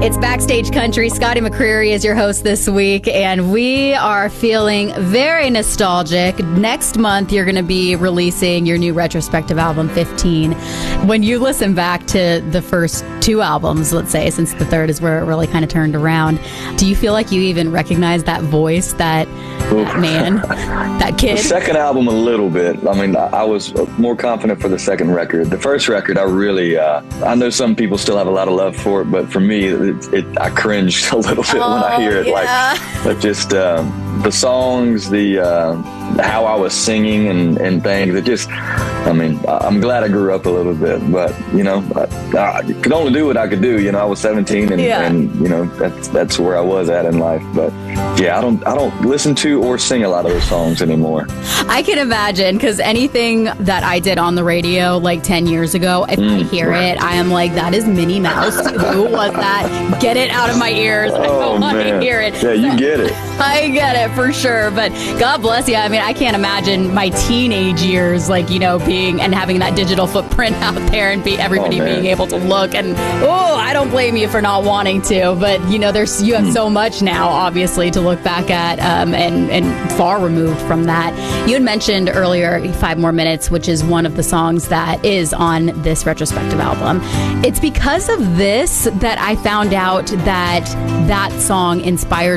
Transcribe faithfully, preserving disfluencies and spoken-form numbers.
It's Backstage Country. Scotty McCreery is your host this week, and we are feeling very nostalgic. Next month, you're going to be releasing your new retrospective album, fifteen. When you listen back to the first two albums, let's say, since the third is where it really kind of turned around, do you feel like you even recognize that voice, that, that man, that kid? The second album, a little bit. I mean, I was more confident for the second record. The first record, I really, uh, I know some people still have a lot of love for it, but for me, it, it I cringed a little bit oh, when I hear it. Yeah. Like, but just uh, the songs, the uh, how I was singing and, and things. It just, I mean, I'm glad I grew up a little bit, but you know, I, I could only do what I could do. You know, I was seventeen, and, yeah. and you know, that's that's where I was at in life. But yeah, I don't I don't listen to or sing a lot of those songs anymore. I can imagine, because anything that I did on the radio like ten years ago, if mm, I hear right. it, I am like, that is Minnie Mouse. Who was that? Get it out of my ears. I don't oh, want man. to hear it. Yeah, you get it. I get it for sure. But God bless you. I mean, I can't imagine my teenage years, like, you know, being and having that digital footprint out there and be everybody oh, being able to look. And oh, I don't blame you for not wanting to. But, you know, there's you have mm. so much now, obviously, to look back at um, and, and far removed from that. You had mentioned earlier Five More Minutes, which is one of the songs that is on this retrospective album. It's because of this that I found out that that song inspired